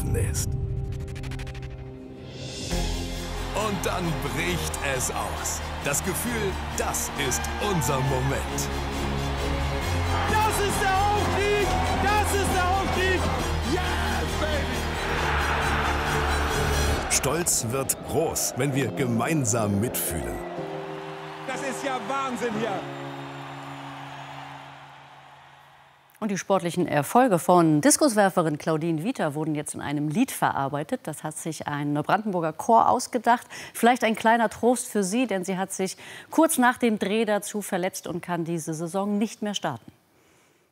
gewesen ist. Und dann bricht es aus. Das Gefühl, das ist unser Moment. Das ist der Aufstieg! Das ist der Aufstieg! Yes, baby! Stolz wird groß, wenn wir gemeinsam mitfühlen. Das ist ja Wahnsinn hier! Und die sportlichen Erfolge von Diskuswerferin Claudine Wiether wurden jetzt in einem Lied verarbeitet. Das hat sich ein Brandenburger Chor ausgedacht. Vielleicht ein kleiner Trost für sie, denn sie hat sich kurz nach dem Dreh dazu verletzt und kann diese Saison nicht mehr starten.